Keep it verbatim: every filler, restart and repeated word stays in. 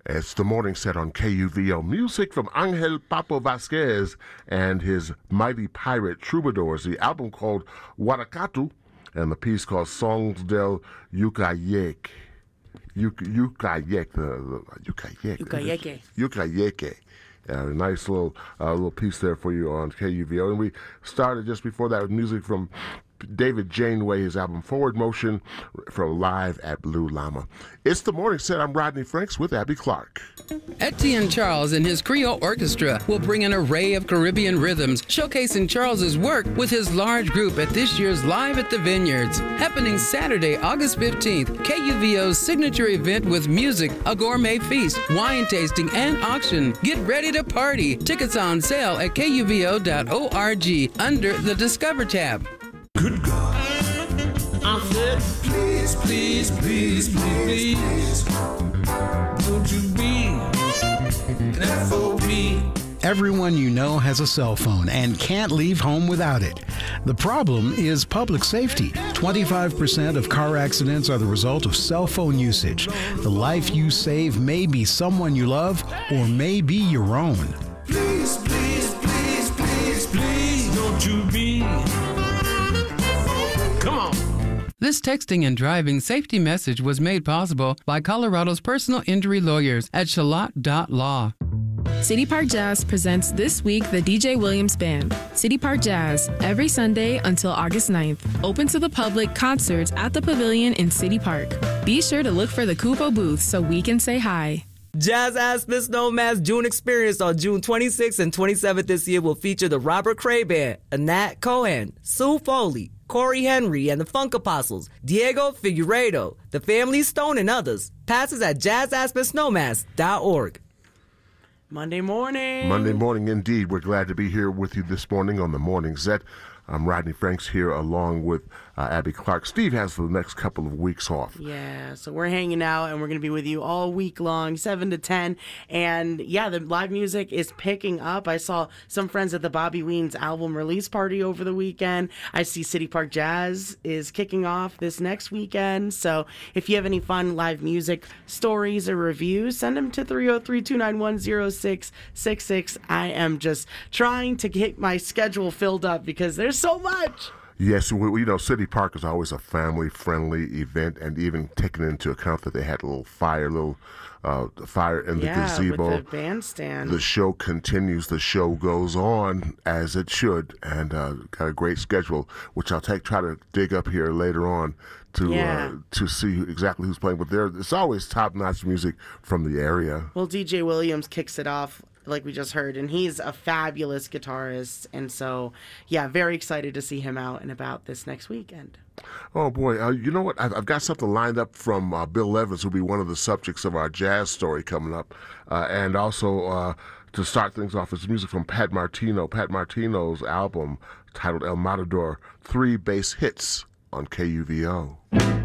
It's the morning set on K U V O. Music from Angel Papo Vasquez and his Mighty Pirate Troubadours. The album called Huaracatu and the piece called Songs del Yucayek. Yuk- Yucayek. The, the, Yucayek. Yucayeke. Yucayeke. Yeah, a nice little uh, little piece there for you on K U V O. And we started just before that with music from David Janeway, his album Forward Motion, from Live at Blue Llama. It's the morning set. I'm Rodney Franks with Abby Clark. Etienne Charles and his Creole Orchestra will bring an array of Caribbean rhythms, showcasing Charles's work with his large group at this year's Live at the Vineyards, happening Saturday, August fifteenth. K U V O's signature event with music, a gourmet feast, wine tasting, and auction. Get ready to party. Tickets on sale at K U V O dot org under the Discover tab. Good God. I said, please, please, please, please, please, don't you be an F O B. Everyone you know has a cell phone and can't leave home without it. The problem is public safety. twenty-five percent of car accidents are the result of cell phone usage. The life you save may be someone you love or may be your own. Please, please, please, please, please, don't you be. Come on. This texting and driving safety message was made possible by Colorado's personal injury lawyers at Shalott dot law. City Park Jazz presents this week the D J Williams Band. City Park Jazz, every Sunday until August ninth. Open to the public, concerts at the Pavilion in City Park. Be sure to look for the Kupo booth so we can say hi. Jazz Aspen Snowmass June Experience on June twenty-sixth and twenty-seventh this year will feature the Robert Cray Band, Anat Cohen, Sue Foley, Corey Henry and the Funk Apostles, Diego Figueiredo, the Family Stone, and others. Passes at jazz aspen snowmass dot org. Monday morning. Monday morning, indeed. We're glad to be here with you this morning on the Morning Set. I'm Rodney Franks here along with uh, Abby Clark. Steve has the next couple of weeks off. Yeah, so we're hanging out and we're going to be with you all week long, seven to ten. And yeah, the live music is picking up. I saw some friends at the Bobby Weens album release party over the weekend. I see City Park Jazz is kicking off this next weekend. So if you have any fun live music stories or reviews, send them to three oh three, two nine one, oh six six six. I am just trying to get my schedule filled up because there's so much. Yes, we, you know, City Park is always a family-friendly event, and even taking into account that they had a little fire, little uh, fire in the yeah, gazebo. With the bandstand. The show continues. The show goes on as it should, and uh, got a great schedule, which I'll take try to dig up here later on to yeah. uh, to see exactly who's playing. But there, it's always top-notch music from the area. Well, D J Williams kicks it off, like we just heard, and he's a fabulous guitarist, and so yeah, very excited to see him out and about this next weekend. Oh boy, uh, you know what? I've, I've got something lined up from uh, Bill Evans, who'll be one of the subjects of our jazz story coming up, uh, and also uh, to start things off is music from Pat Martino. Pat Martino's album titled El Matador, three bass hits on K U V O.